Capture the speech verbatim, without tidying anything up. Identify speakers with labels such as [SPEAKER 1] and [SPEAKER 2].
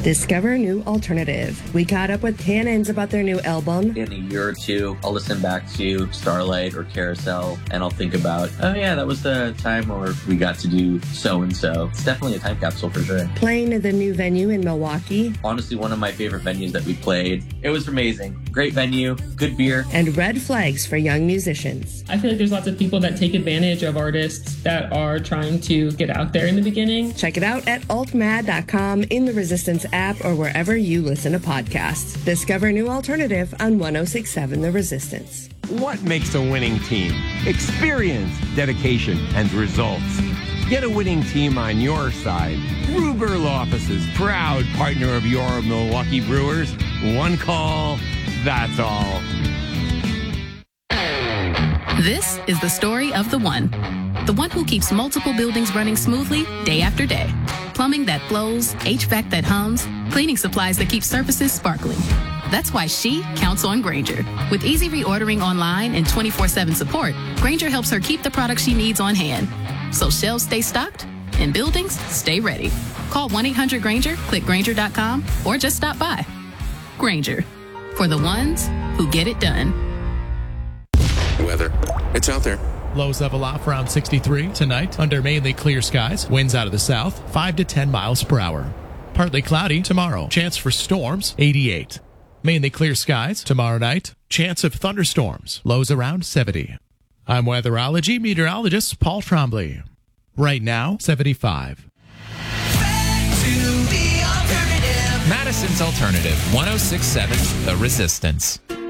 [SPEAKER 1] Discover new alternative. We caught up with Cannons about their new album.
[SPEAKER 2] In a year or two, I'll listen back to Starlight or Carousel, and I'll think about, oh yeah, that was the time where we got to do so-and-so. It's definitely a time capsule for sure.
[SPEAKER 1] Playing at the new venue in Milwaukee.
[SPEAKER 2] Honestly, one of my favorite venues that we played. It was amazing. Great venue, good beer.
[SPEAKER 1] And red flags for young musicians.
[SPEAKER 3] I feel like there's lots of people that take advantage of artists that are trying to get out there in the beginning.
[SPEAKER 1] Check it out at alt mad dot com, in the Resistance app, or wherever you listen to podcasts. Discover a new alternative on one oh six point seven The Resistance.
[SPEAKER 4] What makes a winning team? Experience, dedication, and results. Get a winning team on your side. Ruger Law Offices, proud partner of your Milwaukee Brewers. One call, that's all.
[SPEAKER 5] This is the story of the one. The one who keeps multiple buildings running smoothly day after day. Plumbing that flows, H V A C that hums, cleaning supplies that keep surfaces sparkling. That's why she counts on Grainger. With easy reordering online and twenty-four seven support, Grainger helps her keep the products she needs on hand. So shelves stay stocked and buildings stay ready. Call one eight hundred Grainger, click Grainger dot com, or just stop by. Grainger, for the ones who get it done.
[SPEAKER 6] Weather. It's out there.
[SPEAKER 7] Lows level off around sixty-three tonight under mainly clear skies. Winds out of the south, five to ten miles per hour. Partly cloudy tomorrow. Chance for storms, eighty-eight. Mainly clear skies tomorrow night. Chance of thunderstorms. Lows around seventy. I'm weatherology meteorologist Paul Trombley. Right now, seventy-five.
[SPEAKER 8] Back to the alternative.
[SPEAKER 9] Madison's Alternative, one oh six point seven The Resistance.